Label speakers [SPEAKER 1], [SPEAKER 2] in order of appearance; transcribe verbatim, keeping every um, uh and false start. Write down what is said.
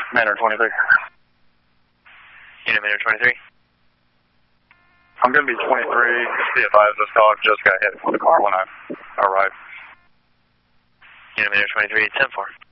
[SPEAKER 1] Manor twenty-three.
[SPEAKER 2] Unit Manor twenty-three.
[SPEAKER 1] I'm going to be twenty-three. Be advised, this dog just got hit with a car when I arrived.
[SPEAKER 2] Unit Manor twenty-three, ten four.